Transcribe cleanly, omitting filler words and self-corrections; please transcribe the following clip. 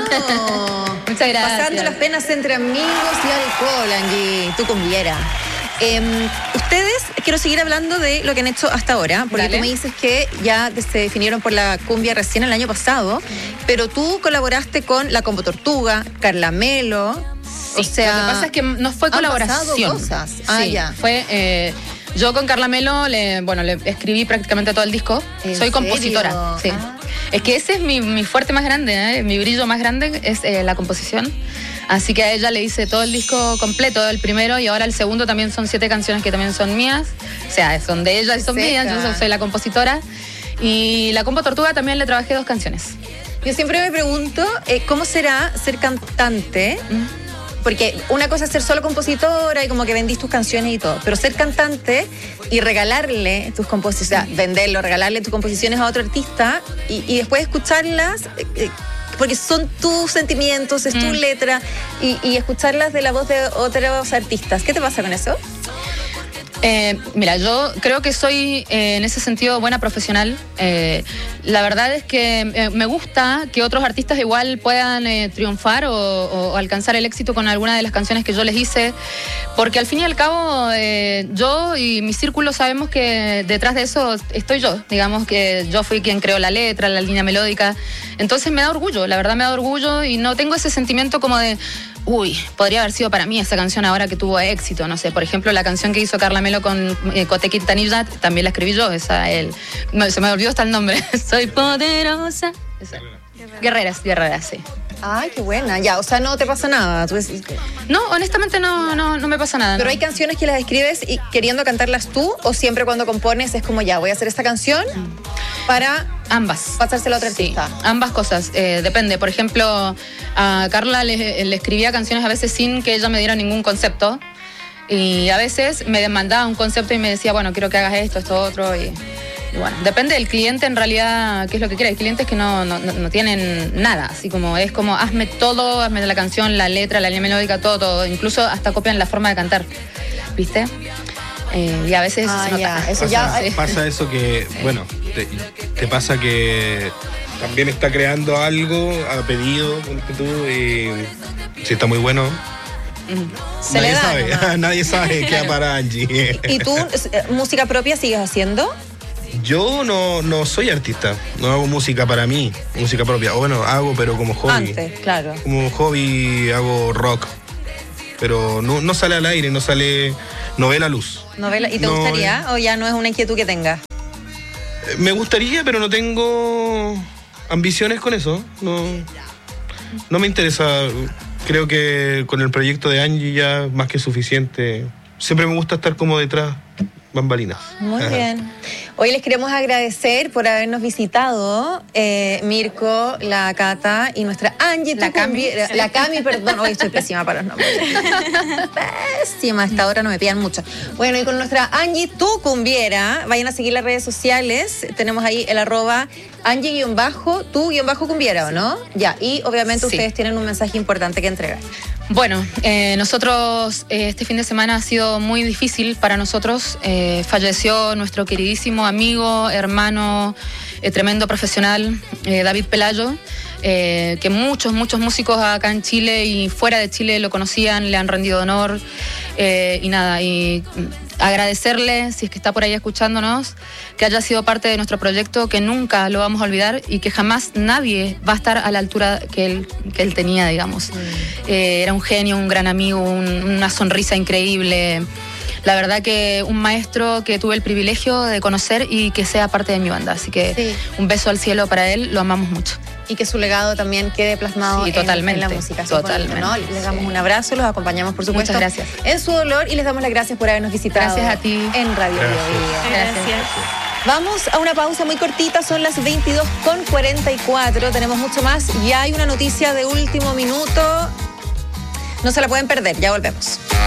Muchas gracias. Pasando las penas entre amigos y alcohol, Angie, tu cumbiera. Ustedes, quiero seguir hablando de lo que han hecho hasta ahora, porque Dale. tú me dices que ya se definieron por la cumbia recién el año pasado, pero tú colaboraste con La Combo Tortuga, Carla Melo, Sí, o sea... lo que pasa es que no fue han colaboración. pasado cosas. Sí, ya. fue... yo con Carla Melo le escribí prácticamente todo el disco. ¿En Soy serio? compositora. Sí. Es que ese es mi fuerte más grande, mi brillo más grande es la composición. Así que a ella le hice todo el disco completo, el primero, y ahora el segundo también son 7 canciones que también son mías. O sea, son de ella y son mías, yo soy la compositora. Y La Combo Tortuga también le trabajé 2 canciones. Yo siempre me pregunto, ¿cómo será ser cantante? Porque una cosa es ser solo compositora y como que vendís tus canciones y todo, pero ser cantante y regalarle tus composiciones, o sea, venderlo, regalarle tus composiciones a otro artista y después escucharlas, porque son tus sentimientos, es tu letra, y escucharlas de la voz de otros artistas. ¿Qué te pasa con eso? Mira, yo creo que soy en ese sentido buena profesional. La verdad es que me gusta que otros artistas igual puedan triunfar o alcanzar el éxito con alguna de las canciones que yo les hice, porque al fin y al cabo yo y mi círculo sabemos que detrás de eso estoy yo. Digamos que yo fui quien creó la letra, la línea melódica. Entonces me da orgullo, la verdad me da orgullo, y no tengo ese sentimiento como de... Uy, podría haber sido para mí esa canción ahora que tuvo éxito, no sé, por ejemplo, la canción que hizo Carla Melo con Cote Quintanilla, también la escribí yo, se me olvidó hasta el nombre, Soy poderosa. Esa. Guerreras, sí. Ay, qué buena, ya, o sea, no te pasa nada. No, honestamente no me pasa nada. Pero no. hay canciones que las escribes y queriendo cantarlas tú, o siempre cuando compones es como ya, voy a hacer esta canción para ambas. pasársela a otra Sí, artista. ambas cosas, depende. Por ejemplo, a Carla le escribía canciones a veces sin que ella me diera ningún concepto, y a veces me demandaba un concepto y me decía, bueno, quiero que hagas esto, otro, y bueno, depende del cliente en realidad, qué es lo que quiere. Hay clientes que no tienen nada, así como es como hazme todo, hazme la canción, la letra, la línea melódica, todo, incluso hasta copian la forma de cantar, ¿viste? Y a veces eso se nota. Ya, eso Pasa eso que, bueno, te pasa que también está creando algo a pedido, ponte tú, y si está muy bueno, se le da nomás. nadie sabe qué va para Angie. ¿Y tú, música propia sigues haciendo? Yo no soy artista, no hago música para mí, música propia. O bueno, hago, pero como hobby. Antes, claro. Como hobby hago rock, pero no sale al aire, no ve la luz. ¿Novela? ¿Y te gustaría o ya no es una inquietud que tengas? Me gustaría, pero no tengo ambiciones con eso. No me interesa. Creo que con el proyecto de Angie ya más que suficiente. Siempre me gusta estar como detrás bambalinas. Muy bien. Hoy les queremos agradecer por habernos visitado, Mirko, la Cata y nuestra Angie. La Cami. La Cami, perdón. Hoy estoy pésima para los nombres. Pésima, a esta hora no me pidan mucho. Bueno, y con nuestra Angie, tu cumbiera, vayan a seguir las redes sociales. Tenemos ahí el @ Angie_tu_cumbiera, ¿o no? Ya, y obviamente ustedes tienen un mensaje importante que entregar. Bueno, nosotros este fin de semana ha sido muy difícil para nosotros. Falleció nuestro queridísimo amigo, hermano, tremendo profesional, David Pelayo, que muchos músicos acá en Chile y fuera de Chile lo conocían, le han rendido honor, y agradecerle, si es que está por ahí escuchándonos, que haya sido parte de nuestro proyecto, que nunca lo vamos a olvidar y que jamás nadie va a estar a la altura que él tenía, digamos. Era un genio, un gran amigo, una sonrisa increíble. La verdad que un maestro que tuve el privilegio de conocer y que sea parte de mi banda. Así que un beso al cielo para él, lo amamos mucho. Y que su legado también quede plasmado en la música. Totalmente. ¿No? Les damos un abrazo, los acompañamos por supuesto. Muchas gracias. En su dolor y les damos las gracias por habernos visitado. Gracias a ti. En Radio Bio. Gracias. Vamos a una pausa muy cortita, son las 22:44, tenemos mucho más. Ya hay una noticia de último minuto, no se la pueden perder, ya volvemos.